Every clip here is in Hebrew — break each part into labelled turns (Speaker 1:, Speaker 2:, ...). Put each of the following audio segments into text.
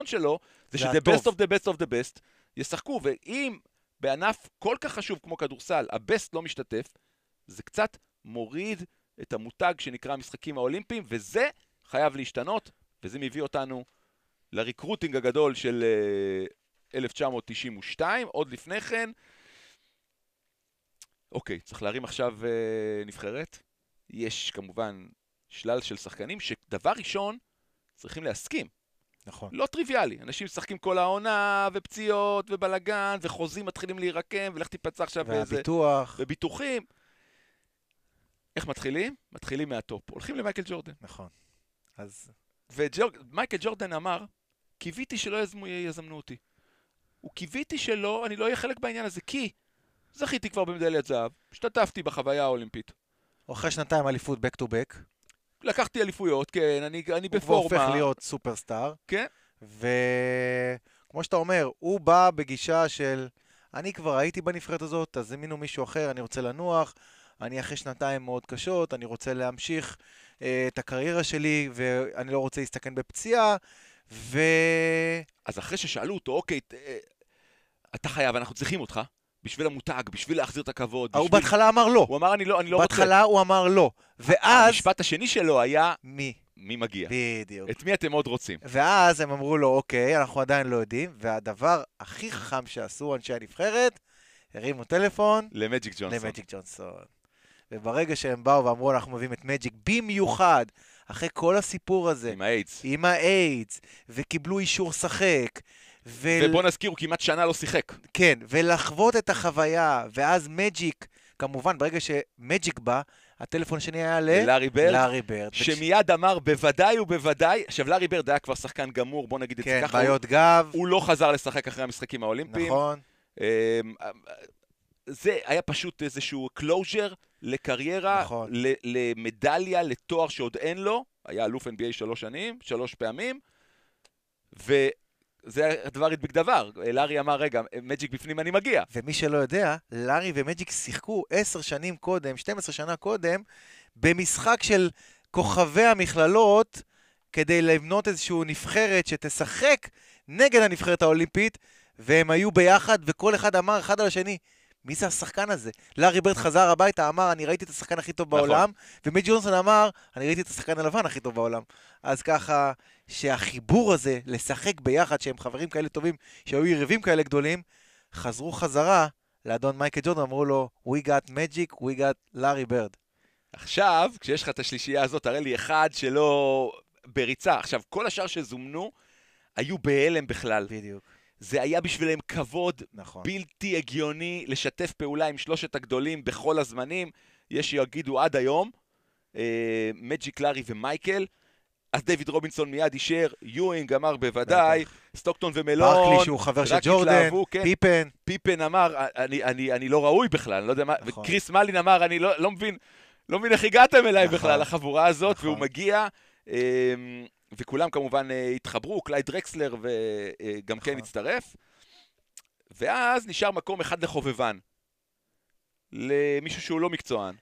Speaker 1: שלו, זה שזה best of the best of the best, ישחקו, ואם בענף כל כך חשוב כמו כדורסל, הבסט לא משתתף, זה קצת מוריד את המותג שנקרא המשחקים האולימפיים, וזה חייב להשתנות, וזה מביא אותנו לריקרוטינג הגדול של 1992, עוד לפני כן. אוקיי, צריך להרים עכשיו נבחרת. יש כמובן שלל של שחקנים שדבר ראשון צריכים להסכים.
Speaker 2: נכון.
Speaker 1: לא טריוויאלי. אנשים משחקים כל העונה, ופציעות, ובלגן, וחוזים מתחילים להירקם, ולך תיפצע עכשיו
Speaker 2: והביטוח.
Speaker 1: וביטוחים. איך מתחילים? מתחילים מהטופ. הולכים למייקל ג'ורדן.
Speaker 2: נכון. אז...
Speaker 1: ומייקל ג'ורדן אמר, קיוויתי שלא יזמנו אותי. הוא קיוויתי שלא, אני לא אהיה חלק בעניין הזה, כי זכיתי כבר במדליית זהב, השתתפתי בחוויה האולימפית.
Speaker 2: אחרי שנתיים אליפות back to back.
Speaker 1: לקחתי אליפויות, כן, אני בפורמה.
Speaker 2: הוא כבר הופך להיות סופרסטאר.
Speaker 1: כן.
Speaker 2: וכמו שאתה אומר, הוא בא בגישה של, אני כבר הייתי בנבחרת הזאת, תזמינו מישהו אחר, אני רוצה לנוח, אני אחרי שנתיים מאוד קשות, אני רוצה להמשיך את הקריירה שלי, ואני לא רוצה להסתכן בפציעה,
Speaker 1: אז אחרי ששאלו אותו, אוקיי, אתה חייב, אנחנו צריכים אותך, בשביל המותג, בשביל להחזיר את הכבוד.
Speaker 2: הוא בהתחלה אמר לא.
Speaker 1: הוא אמר, אני לא רוצה.
Speaker 2: בהתחלה הוא אמר לא. ואז...
Speaker 1: המשפט השני שלו היה...
Speaker 2: מי
Speaker 1: מגיע.
Speaker 2: בדיוק.
Speaker 1: את מי אתם עוד רוצים?
Speaker 2: ואז הם אמרו לו, אוקיי, אנחנו עדיין לא יודעים, והדבר הכי חכם שעשו אנשי הנבחרת, הרימו טלפון...
Speaker 1: למג'יק
Speaker 2: ג'ונסון. וברגע שהם באו ואמרו, אנחנו מביאים את מג'יק במיוחד, אחרי כל הסיפור הזה. עם האיידס. וקיבלו אישור שחק.
Speaker 1: ובוא נזכיר, הוא כמעט שנה לא שיחק.
Speaker 2: כן, ולחוות את החוויה, ואז מג'יק, כמובן, ברגע שמג'יק בא, הטלפון השני היה
Speaker 1: לארי
Speaker 2: ברד.
Speaker 1: שמיד אמר בוודאי ובוודאי, עכשיו לארי ברד היה כבר שחקן גמור, בוא נגיד את זה ככה.
Speaker 2: כן, בעיות גב.
Speaker 1: הוא לא חזר לשחק אחרי המשחקים האולימפיים.
Speaker 2: נכון.
Speaker 1: זה היה פשוט איזשהו קלוז'ר לקריירה,
Speaker 2: נכון.
Speaker 1: למדליה, לתואר שעוד אין לו. היה אלוף NBA 3 פעמים, זה הדבר הדביק דבר. לארי אמר, רגע, מג'יק בפנים אני מגיע.
Speaker 2: ומי שלא יודע, לארי ומג'יק שיחקו 10 שנים קודם, 12 שנה קודם, במשחק של כוכבי המכללות, כדי לבנות איזשהו נבחרת שתשחק נגד הנבחרת האולימפית, והם היו ביחד, וכל אחד אמר אחד על השני, מי זה השחקן הזה? לארי ברד חזר הביתה, אמר, אני ראיתי את השחקן הכי טוב בעולם, ומג'יק ג'ונסון אמר, אני ראיתי את השחקן הלבן הכי טוב בעולם. אז ככה, שהחיבור הזה, לשחק ביחד, שהם חברים כאלה טובים, שהיו יריבים כאלה גדולים, חזרו חזרה לאדון מייקל ג'ורדן, אמרו לו, we got magic, we got לארי ברד.
Speaker 1: עכשיו, כשיש לך את השלישייה הזאת, תראה לי אחד שלא בריצה. עכשיו, כל השאר שזומנו, היו בהלם בכלל.
Speaker 2: בדיוק.
Speaker 1: זה היה בשבילם כבוד
Speaker 2: נכון.
Speaker 1: בלתי הגיוני לשתף פעולה עם שלושת הגדולים בכל הזמנים. יש שיגידו עד היום, מג'יק, לארי ומייקל. אז דיוויד רובינסון מיד אישר, יואינג אמר בוודאי, סטוקטון ומלון.
Speaker 2: ברקלי שהוא חבר של ג'ורדן,
Speaker 1: כן.
Speaker 2: פיפן.
Speaker 1: פיפן אמר, אני לא ראוי בכלל, אני לא יודע מה,
Speaker 2: נכון.
Speaker 1: וקריס מלין אמר, אני לא מבין איך הגעתם אליי
Speaker 2: נכון.
Speaker 1: בכלל, החבורה הזאת,
Speaker 2: נכון.
Speaker 1: והוא מגיע, וכולם כמובן התחברו, קלייד דרקסלר וגם
Speaker 2: נכון.
Speaker 1: כן הצטרף, ואז נשאר מקום אחד לחובבן, למישהו שהוא לא מקצוען.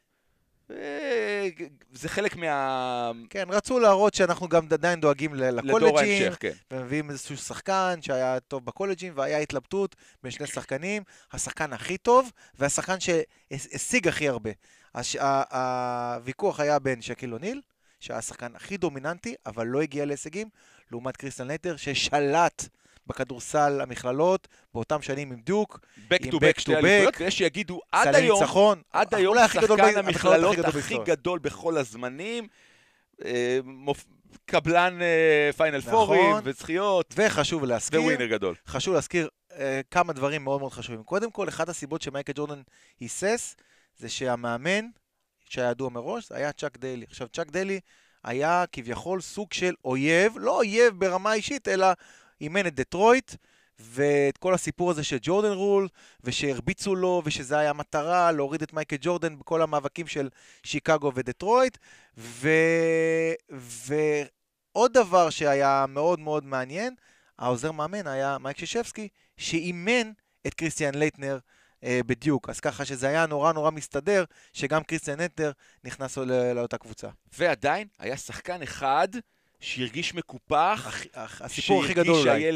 Speaker 1: זה חלק
Speaker 2: כן, רצו להראות שאנחנו גם עדיין דואגים לקולג'ים.
Speaker 1: לדור ההמשך, כן.
Speaker 2: ומביאים איזשהו שחקן שהיה טוב בקולג'ים, והיה התלבטות בין שני שחקנים, השחקן הכי טוב, והשחקן שהשיג הכי הרבה. הוויכוח היה בין שקיל אוניל, שהיה השחקן הכי דומיננטי, אבל לא הגיע להישגים, לעומת קריסטיאן לייטר, ששלט בכדורסל המכללות, באותם שנים עם דוק,
Speaker 1: back to back, שתי אליפויות, ויש שיגידו עד היום, שחקן המכללות הכי גדול בכל הזמנים, קבלן פיינל פורים וזכיות,
Speaker 2: וחשוב להזכיר,
Speaker 1: ווינר גדול.
Speaker 2: חשוב להזכיר כמה דברים מאוד מאוד חשובים. קודם כל, אחת הסיבות שמייקל ג'ורדן היסס, זה שהמאמן, שהיה ידוע מראש, היה צ'אק דיילי. עכשיו, צ'אק דיילי היה כביכול סוג של אויב, לא אויב ברמה אישית, אלא אימן את דטרויט, ואת כל הסיפור הזה של ג'ורדן רול, ושהרביצו לו, ושזה היה מטרה, להוריד את מייקל ג'ורדן בכל המאבקים של שיקגו ודטרויט, ועוד דבר שהיה מאוד מאוד מעניין, העוזר מאמן היה מייק שישבסקי, שאימן את קריסטיאן לייטנר בדיוק, אז ככה שזה היה נורא נורא מסתדר, שגם קריסטיאן לייטנר נכנס לאותה קבוצה.
Speaker 1: ועדיין היה שחקן אחד, שהרגיש מקופח,
Speaker 2: הסיפור הכי גדול אולי.